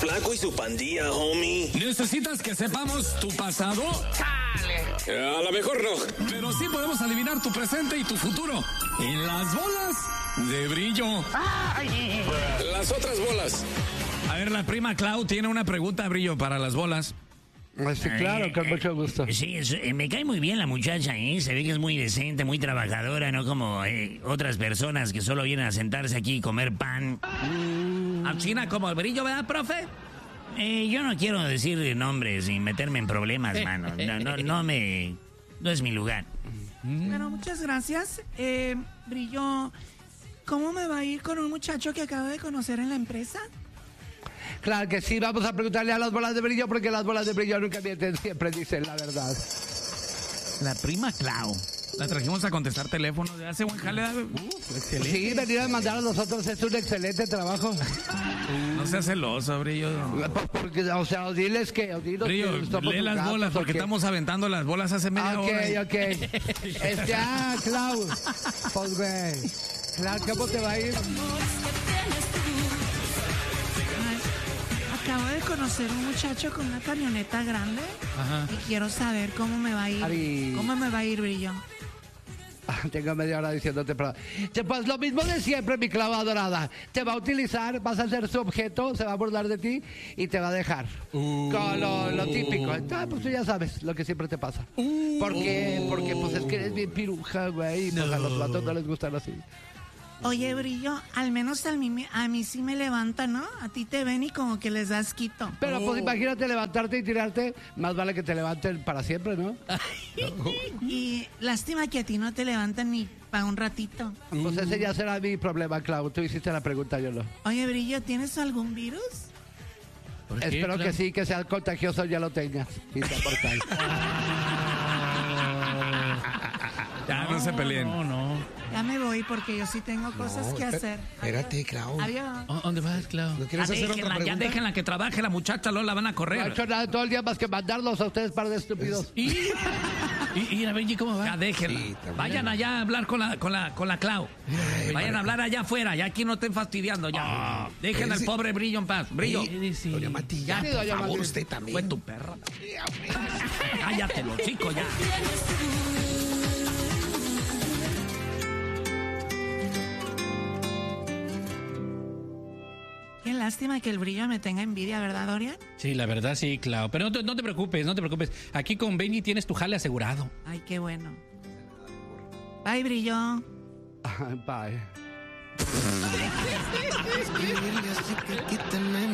Flaco y su pandilla, homie. ¿Necesitas que sepamos tu pasado? A lo mejor no. Pero sí podemos adivinar tu presente y tu futuro. En las bolas de brillo. Las otras bolas. A ver, la prima Clau tiene una pregunta, Brillo, para las bolas. Sí, claro, con mucho gusto. Sí, me cae muy bien la muchacha, ¿eh? Se ve que es muy decente, muy trabajadora, no como otras personas que solo vienen a sentarse aquí y comer pan. China como el Brillo, ¿verdad, profe? Yo no quiero decir nombres y meterme en problemas, mano. No es mi lugar. Bueno, muchas gracias. Brillo, ¿cómo me va a ir con un muchacho que acabo de conocer en la empresa? Claro que sí, vamos a preguntarle a las bolas de brillo, porque las bolas de brillo nunca mienten, siempre dicen la verdad. La prima Clau. La trajimos a contestar teléfono. Hace buen jale. Excelente. Sí, venir a mandar a nosotros es un excelente trabajo. No seas celoso, Brillo. Porque, o sea, diles que... Brillo, lee las bolas, porque estamos aventando las bolas hace media hora. Ok. Clau. Pues, güey. Clau, ¿cómo te va a ir? Acabo de conocer un muchacho con una camioneta grande. Ajá. Y quiero saber cómo me va a ir. Ari. ¿Cómo me va a ir, Brillo? Tengo media hora diciéndote, pero... Pues lo mismo de siempre, mi clava dorada. Te va a utilizar, vas a ser su objeto, se va a burlar de ti y te va a dejar. Con lo típico. Pues tú ya sabes lo que siempre te pasa. Porque pues es que eres bien piruja, güey. Y pues a los vatos no les gustan así. Oye, Brillo, al menos a mí sí me levanta, ¿no? A ti te ven y como que les das quito. Pero pues imagínate levantarte y tirarte. Más vale que te levanten para siempre, ¿no? Y lástima que a ti no te levantan ni para un ratito. Pues ese ya será mi problema, Clau. Tú hiciste la pregunta, yo no. Oye, Brillo, ¿tienes algún virus? Espero que sí, que sea contagioso, ya lo tengas. Insoportable. Ya, no se peleen. No. Ya me voy porque yo sí tengo cosas que hacer. Espérate, Clau. Adiós. ¿Dónde vas, Clau? ¿No quieres hacer otra pregunta? Ya déjenla que trabaje la muchacha, luego la van a No he correr. hecho nada todo el día más que mandarlos a ustedes, par de estúpidos. ¿Y a Benji cómo va? Ya déjenla. Sí, también. Vayan allá a hablar con la Clau. Vayan a hablar allá afuera, ya aquí no estén fastidiando ya. Dejen al pobre Brillo en paz. Brillo. Doña Matilla, Sí, por doña favor, Matilla. usted también. Fue tu perra. Cállate, los chicos, ya. Qué lástima que el Brillo me tenga envidia, ¿verdad, Dorian? Sí, la verdad sí, Clau. Pero no te preocupes. Aquí con Benji tienes tu jale asegurado. Ay, qué bueno. Bye, Brillo. Bye.